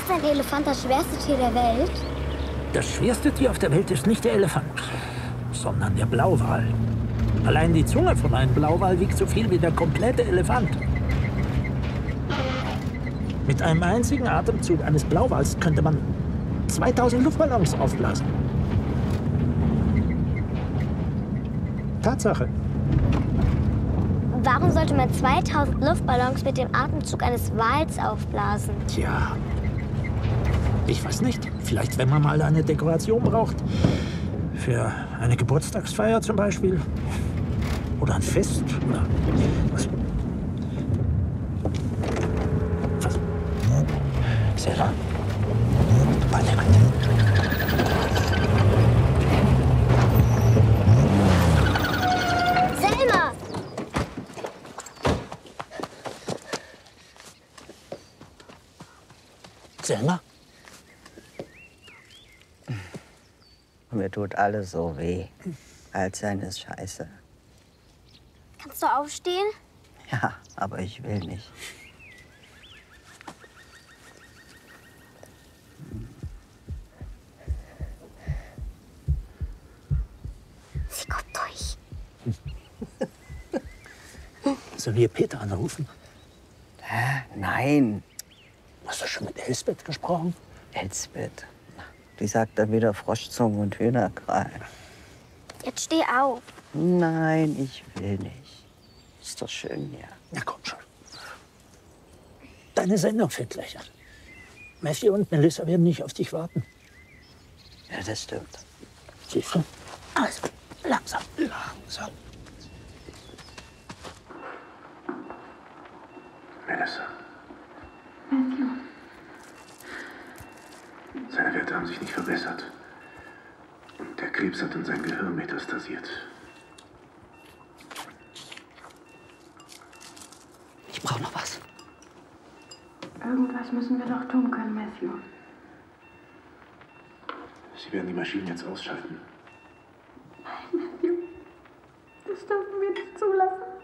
Ist ein Elefant das schwerste Tier der Welt? Das schwerste Tier auf der Welt ist nicht der Elefant, sondern der Blauwal. Allein die Zunge von einem Blauwal wiegt so viel wie der komplette Elefant. Mit einem einzigen Atemzug eines Blauwals könnte man 2000 Luftballons aufblasen. Tatsache. Warum sollte man 2000 Luftballons mit dem Atemzug eines Wals aufblasen? Tja, ich weiß nicht. Vielleicht, wenn man mal eine Dekoration braucht. Für eine Geburtstagsfeier zum Beispiel. Oder ein Fest. Oder was? Was? Sarah? Warte. Selma! Selma? Mir tut alles so weh. Alzheimer ist scheiße. Kannst du aufstehen? Ja, aber ich will nicht. Sie kommt durch. Sollen wir Peter anrufen? Hä? Nein. Hast du schon mit Elsbeth gesprochen? Elsbeth. Die sagt dann wieder Froschzungen und Hühnerkrallen. Jetzt steh auf. Nein, ich will nicht. Ist doch schön hier. Na komm schon. Deine Sendung fängt gleich an. Matthew und Melissa werden nicht auf dich warten. Ja, das stimmt. Siehst du? Also, langsam, langsam. Melissa. Matthew. Seine Werte haben sich nicht verbessert. Und der Krebs hat in sein Gehirn metastasiert. Ich brauche noch was. Irgendwas müssen wir doch tun können, Matthew. Sie werden die Maschinen jetzt ausschalten. Nein, Matthew. Das dürfen wir nicht zulassen.